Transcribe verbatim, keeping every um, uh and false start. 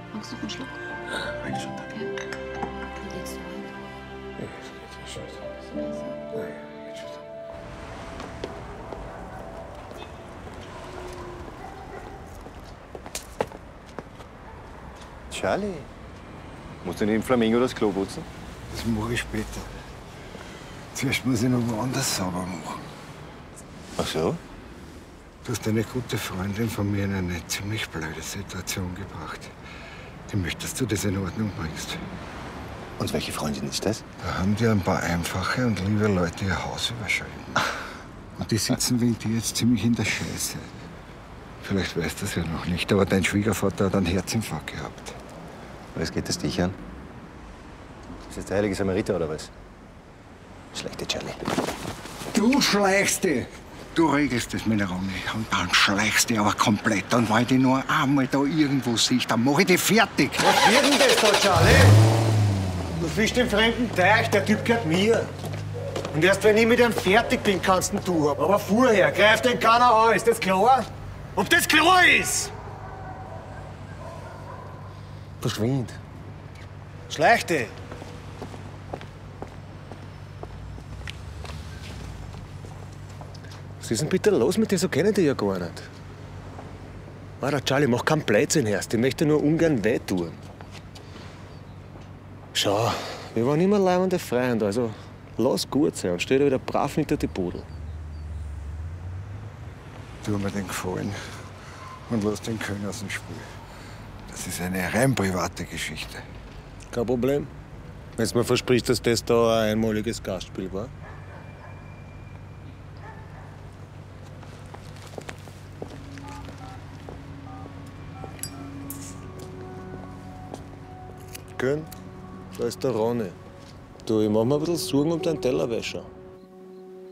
Magst du noch einen Schluck? Danke schon, danke. Ja. Wie geht's dir heute? Ja, es geht mir schon. Ist besser? Nein, geht schon. Charlie, musst du nicht im Flamingo das Klo putzen? Das mache ich später. Zuerst muss ich noch woanders sauber machen. Ach so? Du hast eine gute Freundin von mir in eine ziemlich blöde Situation gebracht. Ich möchte, dass du das in Ordnung bringst. Und welche Freundin ist das? Da haben dir ein paar einfache und liebe Leute ihr Haus überschrieben. Und die sitzen wegen dir jetzt ziemlich in der Scheiße. Vielleicht weißt du das ja noch nicht, aber dein Schwiegervater hat einen Herzinfarkt gehabt. Was geht das dich an? Ist das der heilige Samariter oder was? Schlechte Charlie. Du schleichst dich! Du regelst das mit der Ronny und dann schleichst dich aber komplett. Und wenn ich dich nur einmal da irgendwo sehe, dann mach ich dich fertig. Was wird denn das da, Charlie? Du fischst im fremden Teich, der Typ gehört mir. Und erst wenn ich mit ihm fertig bin, kannst du haben. Aber vorher greift den keiner an, ist das klar? Ob das klar ist? Verschwind. Schleich dich. Was ist denn bitte los mit dir? So kennen die ja gar nicht. Alter, Charlie, mach keinen Blödsinn erst. Ich möchte nur ungern wehtun. Schau, wir waren immer leibende Freunde, also lass gut sein und steh dir wieder brav hinter die Pudel. Tu mir den Gefallen und lass den König aus dem Spiel. Das ist eine rein private Geschichte. Kein Problem. Wenn du mir versprichst, dass das da ein einmaliges Gastspiel war. Gönn, da ist der Ronny. Du, ich mach mir ein bisschen Sorgen um deinen Tellerwäscher.